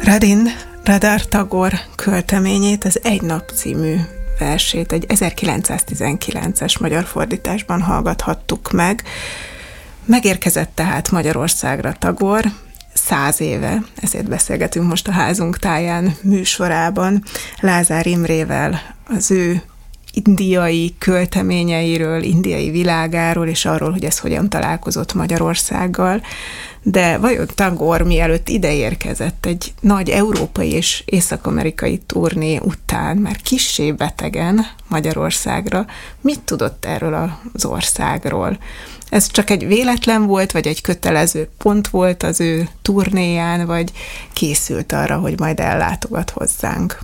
Rabindranath Tagore költeményét, az Egy nap című versét egy 1919-es magyar fordításban hallgathattuk meg. Megérkezett tehát Magyarországra Tagore 100 éve, ezért beszélgetünk most a Házunk táján műsorában Lázár Imrével az ő indiai költeményeiről, indiai világáról, és arról, hogy ez hogyan találkozott Magyarországgal. De vajon Tagore mielőtt ide érkezett egy nagy európai és észak-amerikai turné után, már kissé betegen Magyarországra, mit tudott erről az országról? Ez csak egy véletlen volt, vagy egy kötelező pont volt az ő turnéján, vagy készült arra, hogy majd ellátogat hozzánk?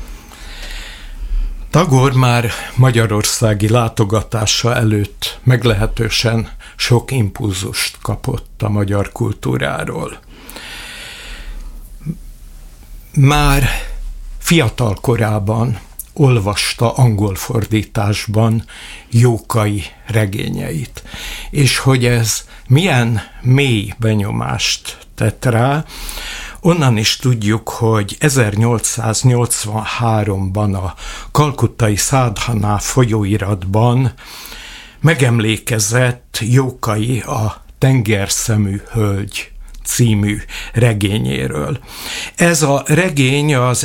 Tagore már magyarországi látogatása előtt meglehetősen sok impulzust kapott a magyar kultúráról. Már fiatal korában olvasta angol fordításban Jókai regényeit, és hogy ez milyen mély benyomást tett rá, onnan is tudjuk, hogy 1883-ban a kalkuttai Sadhana folyóiratban megemlékezett Jókai a Tengerszemű hölgy című regényéről. Ez a regény az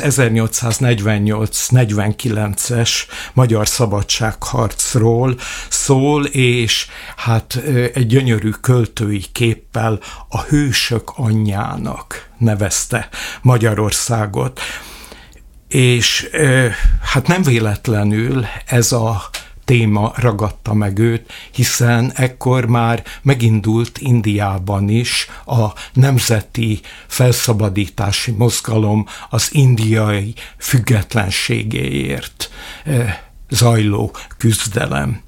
1848-49-es magyar szabadságharcról szól, és hát egy gyönyörű költői képpel a hősök anyjának nevezte Magyarországot. És hát nem véletlenül ez a téma ragadta meg őt, hiszen ekkor már megindult Indiában is a nemzeti felszabadítási mozgalom az indiai függetlenségéért zajló küzdelem.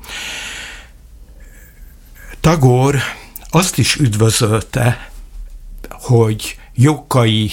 Tagore azt is üdvözölte, hogy Jókai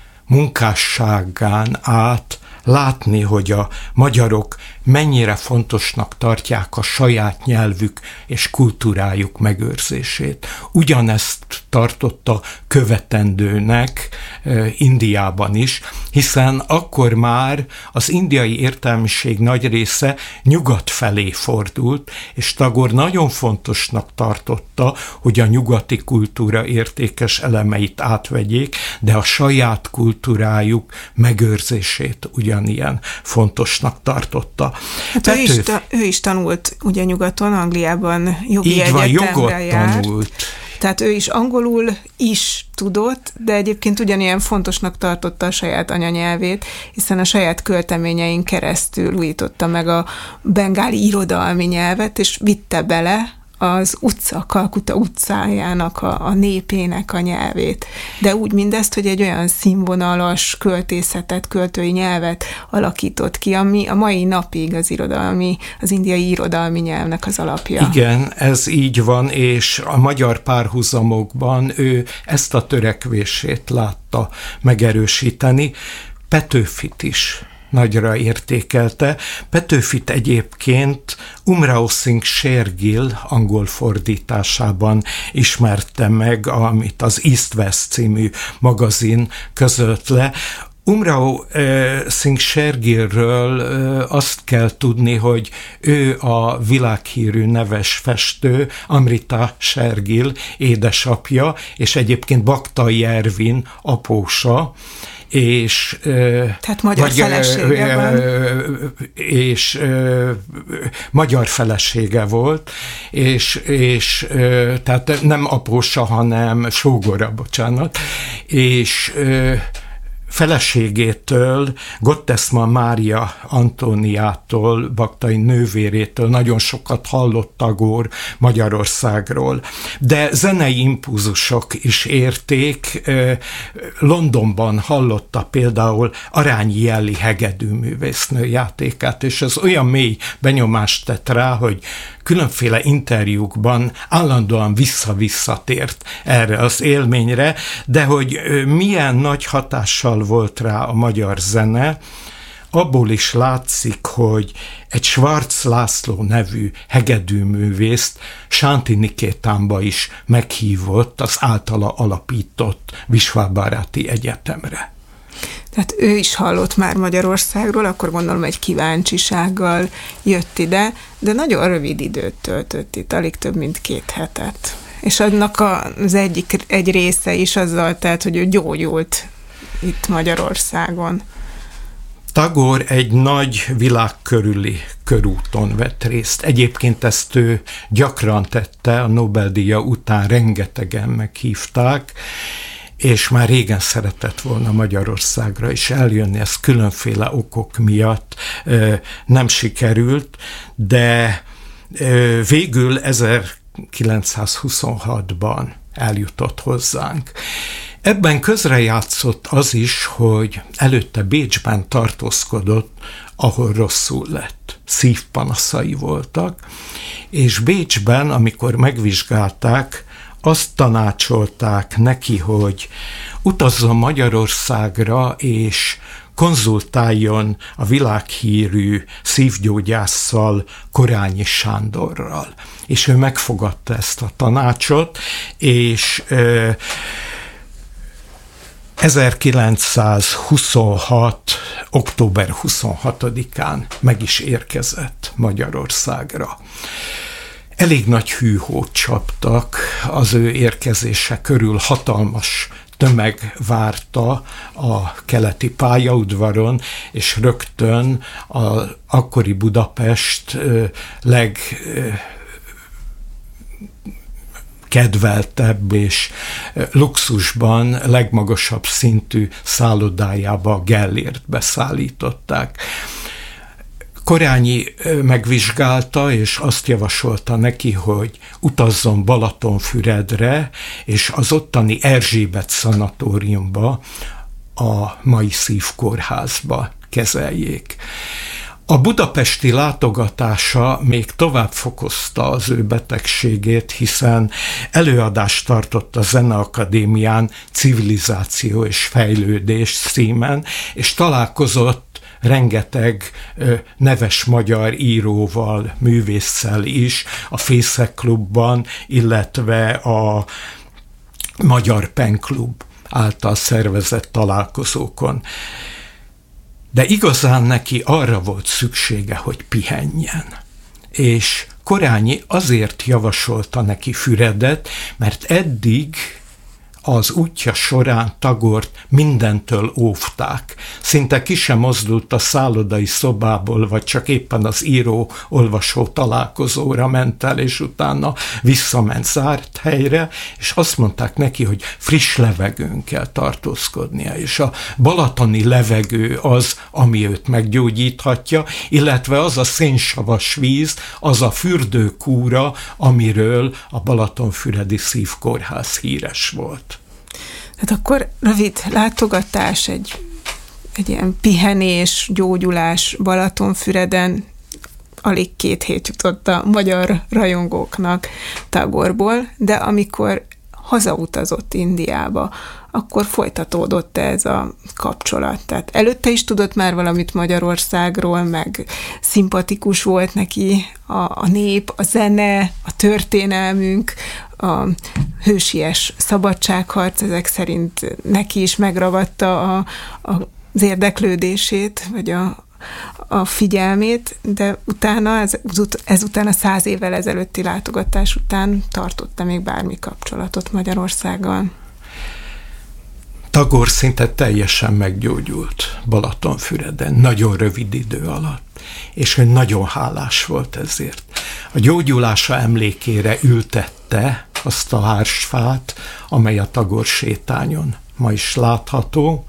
munkásságán át látni, hogy a magyarok mennyire fontosnak tartják a saját nyelvük és kultúrájuk megőrzését. Ugyanezt tartotta követendőnek Indiában is, hiszen akkor már az indiai értelmiség nagy része nyugat felé fordult, és Tagore nagyon fontosnak tartotta, hogy a nyugati kultúra értékes elemeit átvegyék, de a saját kultúrájuk megőrzését ugyanilyen fontosnak tartotta. Hát ő is tanult ugye nyugaton, Angliában jogi egyetemre jogot járt. Tanult. Tehát ő is angolul is tudott, de egyébként ugyanilyen fontosnak tartotta a saját anyanyelvét, hiszen a saját költeményein keresztül újította meg a bengáli irodalmi nyelvet, és vitte bele az utca, Kalkuta utcájának, a népének a nyelvét. De úgy mindezt, hogy egy olyan színvonalas költészetet, költői nyelvet alakított ki, ami a mai napig az indiai irodalmi nyelvnek az alapja. Igen, ez így van, és a magyar párhuzamokban ő ezt a törekvését látta megerősíteni. Petőfit is nagyra értékelte. Petőfit egyébként Umrao Singh Shergill angol fordításában ismerte meg, amit az East West című magazin közölt le. Umrao Singh Shergillről azt kell tudni, hogy ő a világhírű neves festő, Amrita Shergill édesapja, és egyébként Baktai Ervin apósa, és tehát magyar felesége van. És magyar felesége volt, és tehát nem apósa, hanem sógora, bocsánat, és feleségétől, Gottesma Mária Antóniától, Baktai nővérétől nagyon sokat hallott Tagore Magyarországról. De zenei impulzusok is érték. Londonban hallotta például Arányi Jelli hegedűművésznő játékát, és ez olyan mély benyomást tett rá, hogy különféle interjúkban állandóan visszatért erre az élményre, de hogy milyen nagy hatással volt rá a magyar zene, abból is látszik, hogy egy Schwarz László nevű hegedűművészt Sántinikétánba is meghívott az általa alapított Visvábáráti Egyetemre. Tehát ő is hallott már Magyarországról, akkor gondolom egy kíváncsisággal jött ide, de nagyon rövid időt töltött itt, alig több mint 2 hetet. És annak egy része is azzal telt, hogy ő gyógyult itt Magyarországon. Tagor egy nagy világkörüli körúton vett részt. Egyébként ezt ő gyakran tette, a Nobel-díja után rengetegen meghívták, és már régen szeretett volna Magyarországra is eljönni, ez különféle okok miatt nem sikerült, de végül 1926-ban eljutott hozzánk. Ebben közrejátszott az is, hogy előtte Bécsben tartózkodott, ahol rosszul lett. Szívpanaszai voltak, és Bécsben, amikor megvizsgálták, azt tanácsolták neki, hogy utazzon Magyarországra, és konzultáljon a világhírű szívgyógyásszal, Korányi Sándorral. És ő megfogadta ezt a tanácsot, és 1926. október 26-án meg is érkezett Magyarországra. Elég nagy hűhót csaptak az ő érkezése körül, hatalmas tömeg várta a keleti pályaudvaron, és rögtön az akkori Budapest kedveltebb és luxusban legmagasabb szintű szállodájába, a Gellértbe szállították. Korányi megvizsgálta, és azt javasolta neki, hogy utazzon Balatonfüredre, és az ottani Erzsébet szanatóriumba, a mai Szívkórházba kezeljék. A budapesti látogatása még tovább fokozta az ő betegségét, hiszen előadást tartott a Zeneakadémián Civilizáció és fejlődés címen, és találkozott rengeteg neves magyar íróval, művésszel is, a Fészek Klubban, illetve a Magyar Penklub által szervezett találkozókon. De igazán neki arra volt szüksége, hogy pihenjen. És Korányi azért javasolta neki Füredet, mert eddig az útja során Tagort mindentől óvták. Szinte ki sem mozdult a szállodai szobából, vagy csak éppen az író-olvasó találkozóra ment el, és utána visszament zárt helyre, és azt mondták neki, hogy friss levegőn kell tartózkodnia, és a balatoni levegő az, ami őt meggyógyíthatja, illetve az a szénsavas víz, az a fürdőkúra, amiről a Balatonfüredi Szívkórház híres volt. Hát akkor rövid látogatás, egy ilyen pihenés, gyógyulás Balatonfüreden, alig 2 hét jutott a magyar rajongóknak Tagorból, de amikor hazautazott Indiába, akkor folytatódott ez a kapcsolat. Tehát előtte is tudott már valamit Magyarországról, meg szimpatikus volt neki a nép, a zene, a történelmünk, a hősies szabadságharc, ezek szerint neki is megragadta az érdeklődését, vagy a figyelmét, de utána, ezután a 100 évvel ezelőtti látogatás után tartotta még bármi kapcsolatot Magyarországgal. Tagor szinte teljesen meggyógyult Balatonfüreden, nagyon rövid idő alatt, és ő nagyon hálás volt ezért. A gyógyulása emlékére ültette azt a hársfát, amely a Tagor sétányon ma is látható,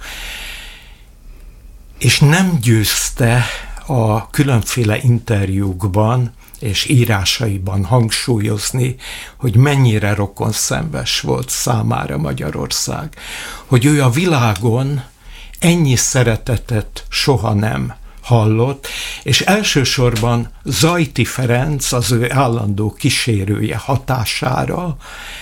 és nem győzte a különféle interjúkban és írásaiban hangsúlyozni, hogy mennyire rokonszenves volt számára Magyarország, hogy ő a világon ennyi szeretetet soha nem hallott, és elsősorban Zajti Ferenc, az ő állandó kísérője hatására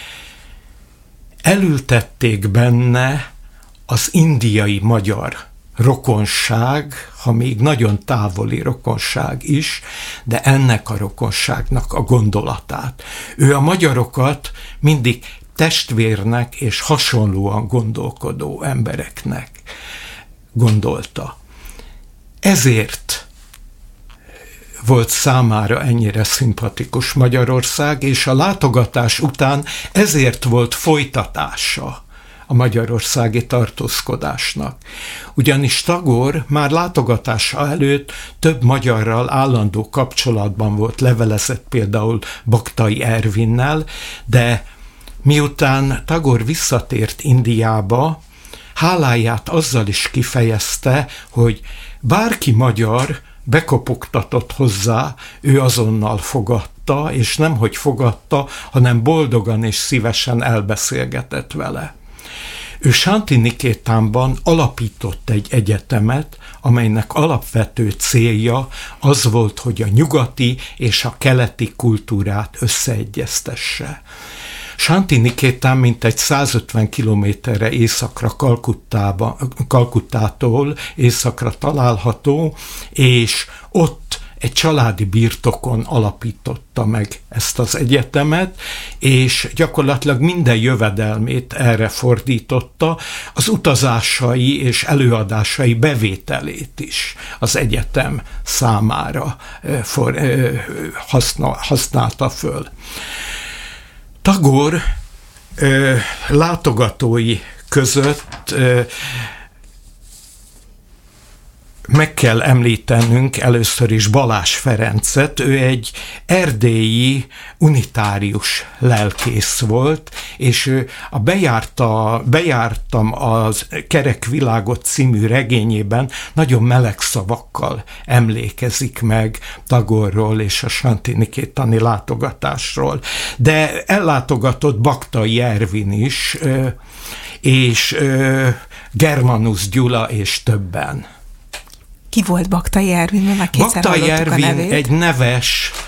elültették benne az indiai magyar rokonság, ha még nagyon távoli rokonság is, de ennek a rokonságnak a gondolatát. Ő a magyarokat mindig testvérnek és hasonlóan gondolkodó embereknek gondolta. Ezért volt számára ennyire szimpatikus Magyarország, és a látogatás után ezért volt folytatása a magyarországi tartózkodásnak. Ugyanis Tagor már látogatása előtt több magyarral állandó kapcsolatban volt, levelezett például Baktai Ervinnel, de miután Tagor visszatért Indiába, háláját azzal is kifejezte, hogy bárki magyar bekopogtatott hozzá, ő azonnal fogadta, és nemhogy fogadta, hanem boldogan és szívesen elbeszélgetett vele. Ő Santinikétánban alapított egy egyetemet, amelynek alapvető célja az volt, hogy a nyugati és a keleti kultúrát összeegyeztesse. Santinikétán mintegy 150 kilométerre északra Kalkuttától északra található, és ott egy családi birtokon alapította meg ezt az egyetemet, és gyakorlatilag minden jövedelmét erre fordította, az utazásai és előadásai bevételét is az egyetem számára használta föl. Tagor látogatói között meg kell említenünk először is Balázs Ferencet, ő egy erdélyi unitárius lelkész volt, és ő a Bejártam az Kerek világot című regényében nagyon meleg szavakkal emlékezik meg Tagorról és a santinikétani látogatásról. De ellátogatott Baktai Ervin is, és Germanus Gyula és többen. Ki volt Baktai Ervin? Baktai Ervin egy neves